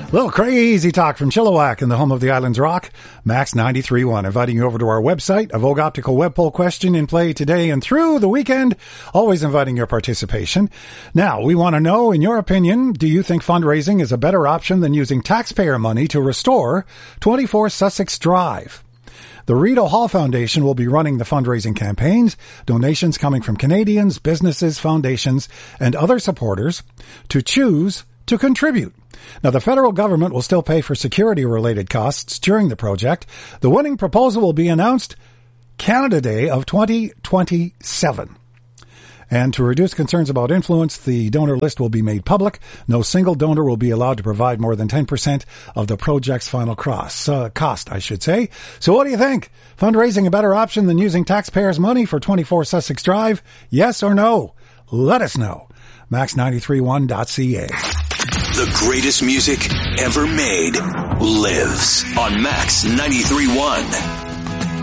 Little crazy talk from Chilliwack in the home of the Islands Rock, Max 93.1, inviting you over to our website, a Vogue Optical web poll question in play today and through the weekend, always inviting your participation. Now, we want to know, in your opinion, do you think fundraising is a better option than using taxpayer money to restore 24 Sussex Drive? The Rita Hall Foundation will be running the fundraising campaigns, donations coming from Canadians, businesses, foundations, and other supporters to choose to contribute. Now, the federal government will still pay for security-related costs during the project. The winning proposal will be announced Canada Day of 2027. And to reduce concerns about influence, the donor list will be made public. No single donor will be allowed to provide more than 10% of the project's final cost. So what do you think? Fundraising a better option than using taxpayers' money for 24 Sussex Drive? Yes or no? Let us know. Max931.ca. The greatest music ever made lives on Max 93.1.